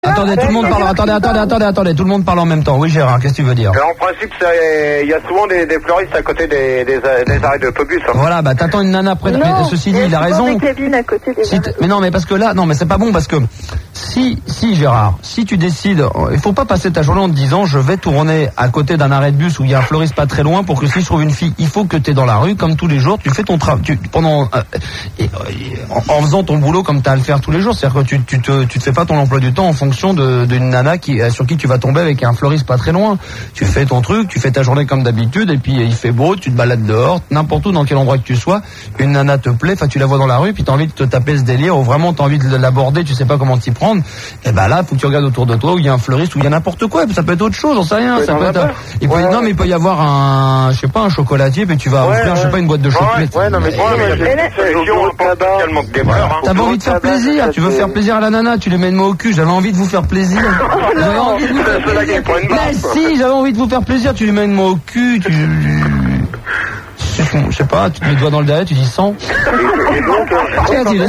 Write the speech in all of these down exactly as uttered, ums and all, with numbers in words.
Attendez, tout le monde parle. Attendez, attendez, attendez, attendez. Tout le monde parle en même temps. Oui, Gérard, qu'est-ce que tu veux dire? En principe, il y a souvent des, des fleuristes à côté des, des, des arrêts d'autobus. Hein. Voilà, bah t'attends une nana près de... Non, mais ceci dit, il a raison. Des cabines à côté des Si mais non, mais parce que là, non, mais c'est pas bon parce que si, si Gérard, si tu décides, il faut pas passer ta journée en te disant je vais tourner à côté d'un arrêt de bus où il y a un fleuriste pas très loin pour que si je trouve une fille, il faut que tu es dans la rue comme tous les jours. Tu fais ton travail pendant euh, et, euh, en, en faisant ton boulot comme tu as à le faire tous les jours. C'est-à-dire que tu, tu te, tu te fais pas ton emploi du temps en fonction de d'une nana qui sur qui tu vas tomber avec un fleuriste pas très loin. Tu fais ton truc, tu fais ta journée comme d'habitude et puis il fait beau, tu te balades dehors, n'importe où dans quel endroit que tu sois, une nana te plaît, enfin tu la vois dans la rue puis tu as envie de te taper ce délire ou vraiment tu as envie de l'aborder, tu sais pas comment t'y prendre. Et ben là, faut que tu regardes autour de toi où il y a un fleuriste, où il y a n'importe quoi, ça peut être autre chose, j'en sais rien, ça peut être il peut, ouais, non mais il peut y avoir un je sais pas un chocolatier puis tu vas ouais, offrir ouais. je sais pas une boîte de chocolat. Ouais, ouais, non mais t'as pas envie de faire plaisir, tu veux faire plaisir à la nana, tu lui mets le mot au cul, j'avais envie de vous faire plaisir. J'avais envie de vous faire plaisir. Mais si, j'avais envie de vous faire plaisir, tu lui mets le mot au cul, tu je sais pas, tu te mets le doigt dans le derrière, tu dis sang. Tiens, tu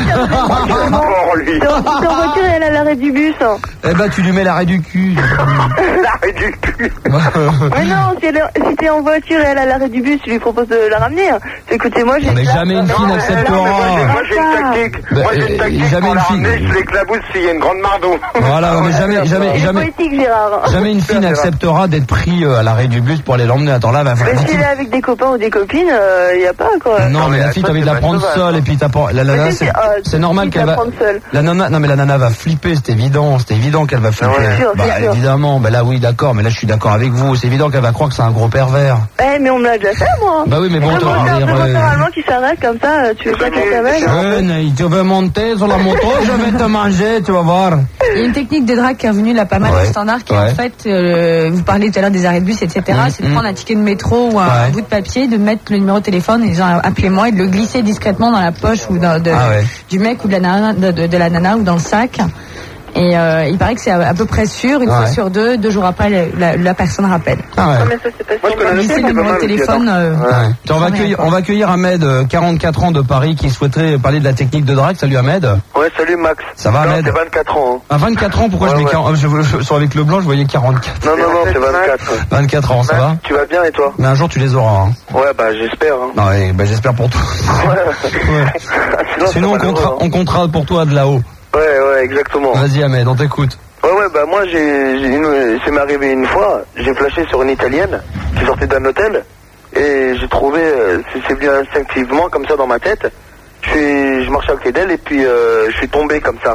Ton voiture elle est à l'arrêt du bus. Eh ben tu lui mets l'arrêt du cul. L'arrêt du cul. Mais non, si, elle, si t'es en voiture et elle est à l'arrêt du bus, tu lui proposes de la ramener. Écoutez, moi j'ai. Mais jamais une fille n'acceptera. Moi j'ai une tactique. Moi j'ai une tactique. Jamais une fille. Je l'éclabousse s'il y a une grande mardeau. Voilà, mais jamais, jamais, jamais. Jamais une fille n'acceptera d'être pris à l'arrêt du bus pour aller l'emmener. Attends là, va faire. Mais s'il est avec des copains ou des copines, il y a pas quoi. Non, mais la fille, t'as envie de la prendre seule et puis t'as pas. La nana, c'est normal qu'elle va. La nana, non mais la nana va flipper, c'est évident, c'est évident qu'elle va flipper. Bah évidemment, bah là oui d'accord, mais là je suis d'accord avec vous, c'est évident qu'elle va croire que c'est un gros pervers. Eh mais on me l'a déjà fait moi. Bah oui mais bon, toi normalement qui s'arrête comme ça, tu veux pas qu'elle t'amène. Jeune, tu veux monter sur la moto, je vais te manger, tu vas voir. Il y a une technique de drague qui est revenue là pas mal au standard, qui est en fait, euh, vous parlez tout à l'heure des arrêts de bus, et cetera. C'est de prendre un ticket de métro ou un bout de papier, de mettre le numéro de téléphone et disant appelez-moi et de le glisser discrètement dans la poche ou dans, de, ah ouais. du mec ou de la nana, de, de, de la nana ou dans le sac. Et euh, il paraît que c'est à, à peu près sûr, une ouais. fois sur deux, deux jours après, la, la, la personne rappelle. Ah ouais. Mais ça, c'est pas Moi, je connais glisser le numéro de téléphone. Euh, ouais. on, va accueillir, on va accueillir Ahmed, quarante-quatre ans de Paris, qui souhaiterait parler de la technique de drague. Salut Ahmed. Ouais, salut Max. Ça va Ahmed? C'est vingt-quatre ans. Hein. À vingt-quatre ans, pourquoi ouais, je mets ouais. quarante je, je, je, sur avec le blanc, je voyais quarante-quatre. Non, non, non, c'est vingt-quatre. vingt-quatre ans, ça va? Tu vas bien et toi? Mais un jour, tu les auras. Hein. Ouais, bah j'espère. Hein. Non, ouais, bah j'espère pour toi. Ouais. ouais. Sinon, Sinon on, comptera, on comptera pour toi de là-haut. Ouais, ouais, exactement. Vas-y Ahmed, on t'écoute. Ouais, ouais, bah moi, j'ai, j'ai une, c'est m'est arrivé une fois, j'ai flashé sur une italienne qui sortait d'un hôtel et j'ai trouvé, c'est, c'est venu instinctivement comme ça dans ma tête. Je suis, je marchais à côté d'elle et puis euh, je suis tombé comme ça.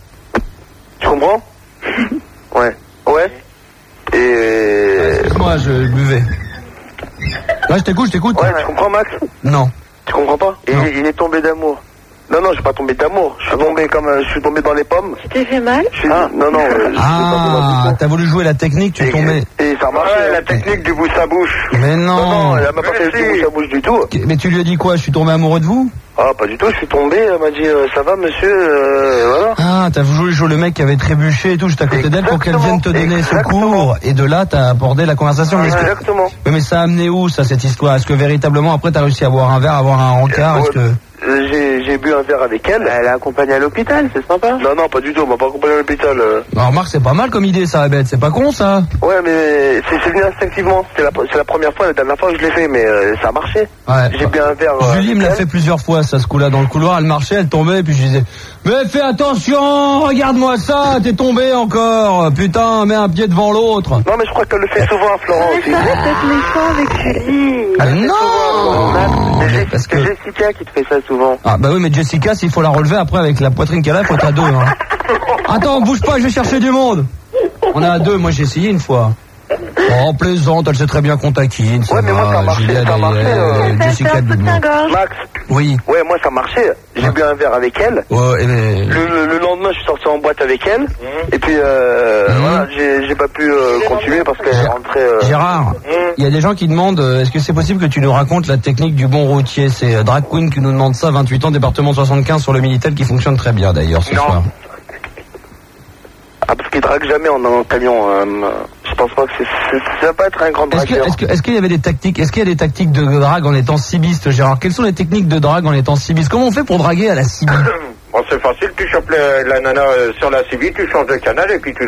Tu comprends? Ouais, ouais. Et moi, je buvais. Là, je t'écoute, je t'écoute. Ouais, tu comprends Max? Non. Tu comprends pas? Et il, il est tombé d'amour. Non, non, je suis pas tombé d'amour. Je suis tombé comme, euh, je suis tombé dans les pommes. Tu t'es fait mal? Je suis, ah, non, non. Euh, ah, t'as voulu jouer la technique, tu es tombé. Et ça marche. Ouais, la technique du bouche à bouche. Mais non. Non, non, elle m'a pas fait du bouche à bouche du tout. Mais tu lui as dit quoi? Je suis tombé amoureux de vous? Ah, pas du tout, je suis tombé, elle m'a dit, euh, ça va monsieur, euh, voilà. Ah, t'as voulu jouer le mec qui avait trébuché et tout, juste à côté d'elle pour qu'elle vienne te donner secours. Et de là, t'as abordé la conversation. Mais exactement. Que... Mais ça a amené où, ça, cette histoire? Est-ce que véritablement, après, t'as réussi à boire un verre, à avoir un rencard? euh, Est-ce que... J'ai, j'ai bu un verre avec elle. Elle est accompagnée à l'hôpital, c'est sympa. Non, non, pas du tout, on m'a pas accompagné à l'hôpital. Euh. Alors, remarque, c'est pas mal comme idée, ça, bête. C'est pas con, ça. Ouais, mais c'est, c'est venu instinctivement. C'est la, c'est la première fois, la dernière fois que je l'ai fait, mais euh, ça a marché. Ouais. J'ai bu un verre. Euh, Julie me l'a fait plusieurs fois, ça, ce coup-là, dans le couloir. Elle marchait, elle tombait, et puis je disais, mais fais attention, regarde-moi ça, t'es tombé encore. Putain, mets un pied devant l'autre. Non, mais je crois qu'elle le fait souvent à Florent aussi. Arrête méchant avec Julie. Ah, non. C'est parce que Jessica qui te fait ça souvent. Ah bah oui, mais Jessica, s'il faut la relever après avec la poitrine qu'elle a, il faut être à deux. Hein. Attends, bouge pas, je vais chercher du monde. On est à deux, moi j'ai essayé une fois. Oh, plaisante, elle sait très bien qu'on taquine. Ouais, mais va, moi ça marchait, Juliette, ça marchait. Euh, Jessica Max. Oui. Ouais, moi ça marchait. J'ai ah. bu un verre avec elle. Ouais, mais... le, le, le lendemain, je suis sorti en boîte avec elle. Mmh. Et puis, euh, mmh. voilà, j'ai, j'ai pas pu euh, continuer parce qu'elle est rentrée... Euh... Gérard, il mmh. y a des gens qui demandent, euh, est-ce que c'est possible que tu nous racontes la technique du bon routier? C'est euh, Drag Queen qui nous demande ça, vingt-huit ans, département soixante-quinze sur le Minitel, qui fonctionne très bien d'ailleurs ce non. soir. Ah, parce qu'il drague jamais en, en camion. Euh, je pense pas que c'est, c'est, ça va pas être un grand dragueur. Est-ce, que, est-ce, que, est-ce qu'il y avait des tactiques, est-ce qu'il y a des tactiques de drague en étant cibiste, Gérard? Quelles sont les techniques de drague en étant cibiste? Comment on fait pour draguer à la cibiste? Ouais, Oh, c'est facile, tu chopes le- la nana euh, sur la C B, tu changes de canal et puis tu